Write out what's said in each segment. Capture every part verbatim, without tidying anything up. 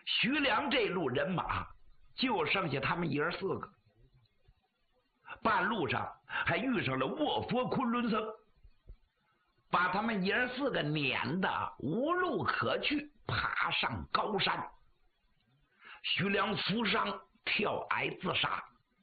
徐良这路人马就剩下他们爷儿四个。半路上还遇上了卧佛昆仑僧，把他们爷儿四个撵得无路可去，爬上高山。徐良负伤跳崖自杀。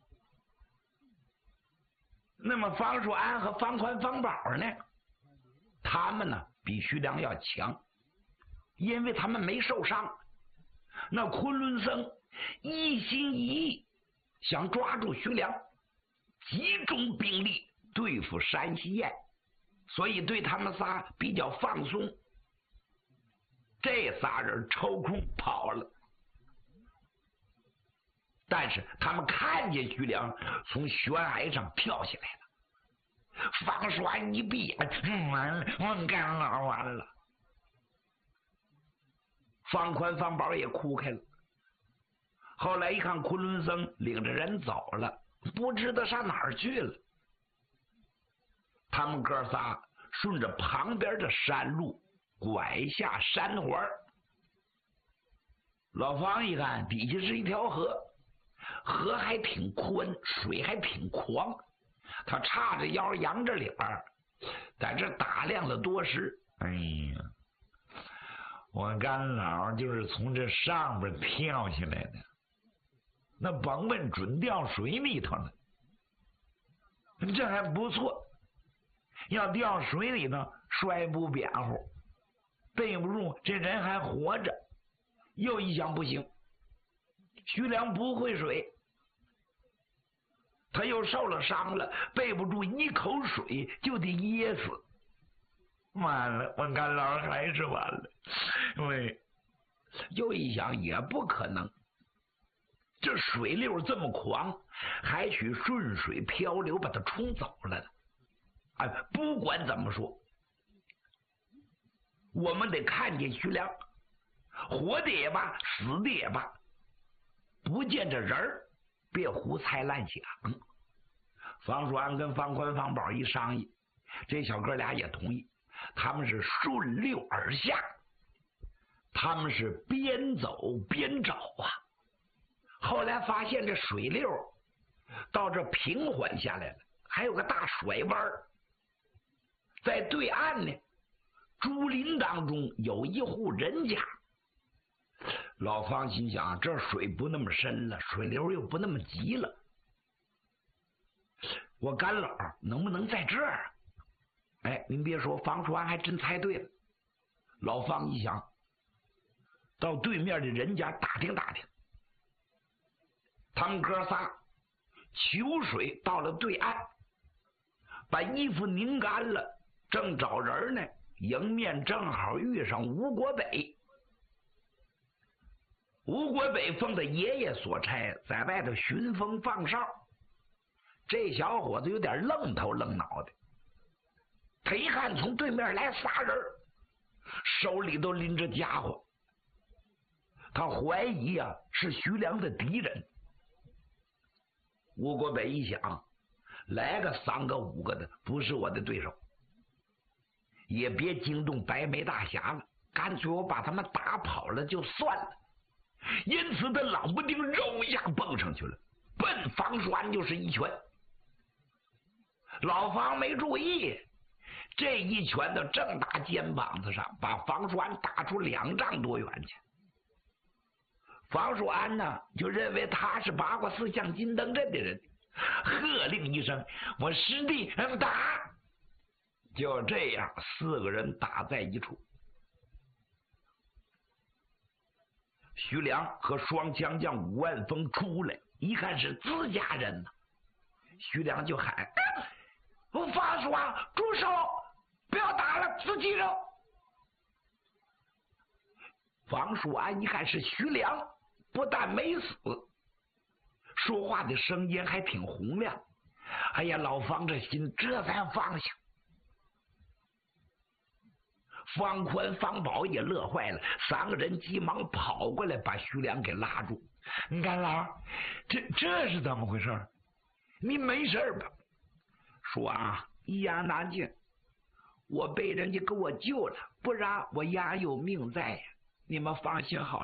那么方术安和方宽、方宝呢？他们呢比徐良要强，因为他们没受伤。那昆仑僧一心一意想抓住徐良，集中兵力对付山西燕，所以对他们仨比较放松。这仨人抽空跑了，但是他们看见徐良从悬崖上跳下来了。方栓一闭眼，嗯，完了，我干老完了。方宽、方宝也哭开了。后来一看，昆仑僧领着人走了，不知道上哪儿去了。他们哥仨顺着旁边的山路拐下山环。老方一看，底下是一条河，河还挺宽，水还挺狂。他叉着腰，扬着脸儿，在这打量了多时。哎呀，我干老就是从这上边跳下来的，那甭问准掉水里头了。这还不错，要掉水里头摔不扁乎，背不住这人还活着。又一想不行，徐良不会水，他又受了伤了，背不住一口水就得噎死。完了，我干老还是完了。喂，又一想也不可能，这水流这么狂，还许顺水漂流把它冲走了。哎，不管怎么说，我们得看见徐良，活的也罢，死的也罢，不见这人儿，别胡猜乱想。方术安跟方宽、方宝一商议，这小哥俩也同意。他们是顺溜而下，他们是边走边找啊。后来发现这水流到这平缓下来了，还有个大甩弯，在对岸呢，竹林当中有一户人家。老方心想，这水不那么深了，水流又不那么急了，我干老能不能在这儿？哎，您别说，方术安还真猜对了。老方一想，到对面的人家打听打听。他们哥仨求水到了对岸，把衣服拧干了，正找人呢，迎面正好遇上吴国北。吴国北奉他爷爷所差，在外头巡风放哨。这小伙子有点愣头愣脑的，他一看从对面来仨人，手里都拎着家伙，他怀疑啊是徐良的敌人。吴国北一想，来个三个五个的不是我的对手，也别惊动白眉大侠了，干脆我把他们打跑了就算了。因此他冷不丁肉一下蹦上去了，奔方术安就是一拳。老方没注意，这一拳的正打肩膀子上，把方术安打出两丈多远去。方术安呢就认为他是八卦四象金灯阵的人，喝令一声，我师弟打。就这样，四个人打在一处。徐良和双枪将武万峰出来，一看是自家人呢，徐良就喊：我方术安，住手，不要打了，自己人。方术安一看是徐良，不但没死，说话的声音还挺洪亮。哎呀，老方这心这才放下。方宽、方宝也乐坏了，三个人急忙跑过来把徐良给拉住。你看老，这这是怎么回事？你没事吧？说啊，一言难尽，我被人家给我救了，不然我丫有命在呀。你们放心好。